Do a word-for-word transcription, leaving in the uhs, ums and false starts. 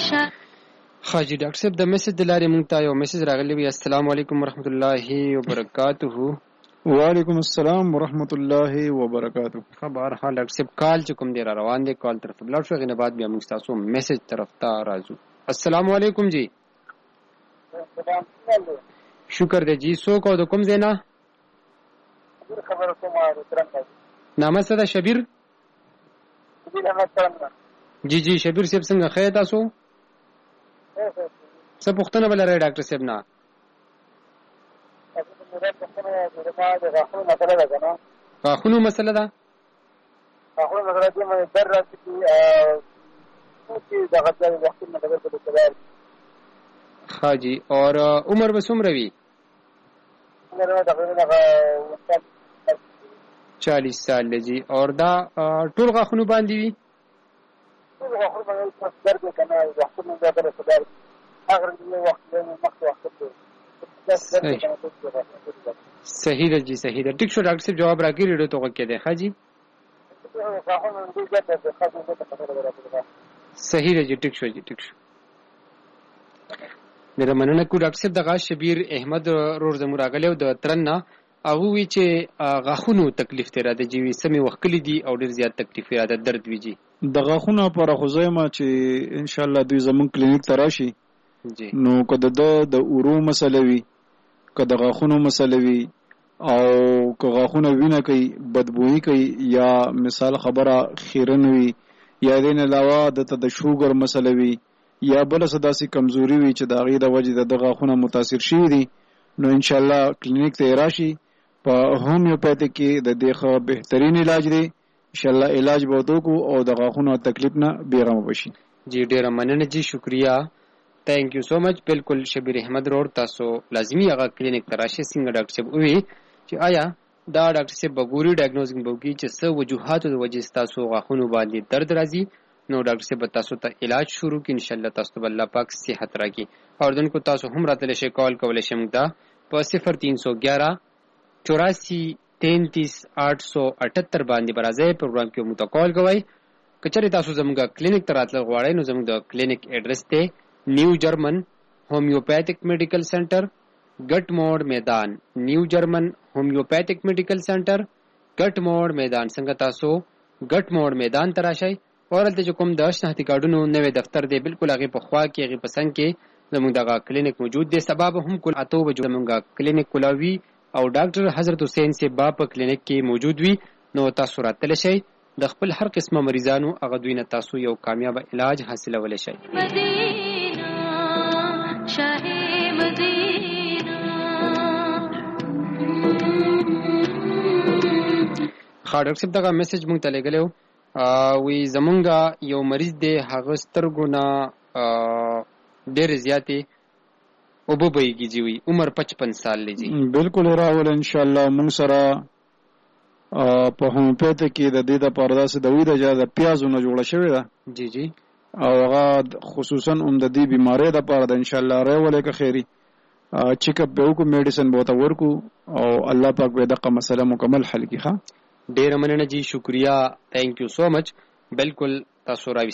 خاجي ډاکټر صاحب د میسج د لارې مونږ ته یو میسج راغلی وي. السلام علیکم ورحمۃ الله وبرکاتہ. وعلیکم السلام ورحمۃ اللہ وبرکاتہ. خبر حال ډاکټر صاحب کال چې کوم دی را روان دی کال طرف بلار شو غنه بعد بیا موږ تاسو میسج طرف ته راځو. السلام علیکم جی. شکر دی جی. سو کو د کوم زینا خبر کومه نامه څه ده؟ شبیر جی جی شبیر صاحب څنګه خیر تاسو؟ څه پوښتنه بل راځي ډاکټر صاحب نه؟ غاښونو مسله ده. غاښونو مسله دې مې در راځي چې دغه ځای وختونه دغه څه کوي. خاجي اور عمر به څومره وي؟ عمر تقریبا چالیس سال دی. اور دا ټول غاښونو باندې وي؟ ټول غاښونو باندې درد کنه وختونه دغه څه کوي. اگر دې وخت دې مخ وخت صحیح ده جی صحیح ده. ټیک شو ډاکټر صاحب جواب راکړي ریډیو ته وکړه دی. خاجي صحیح ده جی ټیک شو جی ټیک شو. مېره مننه کو ډاکټر صاحب دغه شبیر احمد رور زمو راغلی او د ترنه هغه وی چې غاښونو تکلیف تیرا د جیوي سمې وکړي دي او ډیر زیات تکلیف را ده درد وی جی د غاښونو پر خوځما چې ان شاء الله دوی زمون کلینیک ته راشي جی نو کده د د اورو مسله وی کده غاښونو مسله وی او که غاښونه وینه کوي بدبوئی کوي یا مثال خبره خیرن وی یا دین علاوه د د شوګر مسله وی یا بل صداسي کمزوري وی چې د غي د وجې د غاښونه متاثر شي دي نو ان شاء الله کلینیک ته راشي په هومیوپیتیک کې د دغه بهترین علاج دی. ان شاء الله علاج به وکړو او د غاښونو تکلیف نه بیغمه بشي. جی ډیر مننه جی شکریا. تھینک یو سو مچ. بالکل شبیر احمد روډ تاسو لازمی هغه کلینیک تراشي څنګه ډاکټر صاحب وی چې آیا دا ډاکټر صاحب بګوري ډایګنوزینګ بوګي چې څه وجوهات د وجې تاسو غاښونو باندې درد راځي نو ډاکټر صاحب تاسو ته علاج شروع کی ان شاء الله تاسو ته الله پاک صحت راکړي. اور دونکو تاسو هم راتل شي کال کولای شئ موږ ته په صفر تین سو گیارہ چوراسی تینتیس آٹھ سو اٹھتر باندې برازه پروګرام کې موږ ته کال کوئ. کچره تاسو زموږ کلینیک ته راتل غواړئ نو زموږ د کلینیک ایڈریس ته نیو جرمن ہومیوپیتھک میڈیکل سینٹر گٹ موڑ میدان نیو جرمن ہومیوپیتھک میڈیکل سینٹر گٹ موڑ میدان څنګه تاسو گٹ موڑ میدان تراشئ اور دلته کوم د شناختی کارډونو نوې دفتر دی بالکل هغه په خوا کې هغه پسند کې زموږ دغه کلینیک موجود دی. سبب هم کول اته بجو زموږ کلینیک کولاوي او ډاکټر حضرت حسین سے با په کلینیک کې موجود وي نو تاسو راتل شئ د خپل هر قسمه مریضانو هغه دوی نه تاسو یو کامیاب علاج حاصلولای شئ. مدینہ شاه مدینہ. خا ډاکټر صاحب دغه میسج مونږ ته لګلو وی زمونږه یو مریض دی هغه سترګو نه ډېر زیاتې اوبه بهیږي جی وی عمر پچپن سال دی جی. بالکل راول ان شاء الله مونږ سره په هومیوپیتیک کې د دې د پرداسه د وې د اجازه پیازو نه جوړه شوې ده جی جی او هغه خصوصا هم د دې بیماری د پاره د ان شاء الله راول کې خیری چیک اپ به وکړو میډیسن به تا ورکو او الله پاک به دغه مسله مکمل حل کړي. ښه ډیر مننه جی شکریا. تھینک یو سو مچ. بالکل تاسو راوي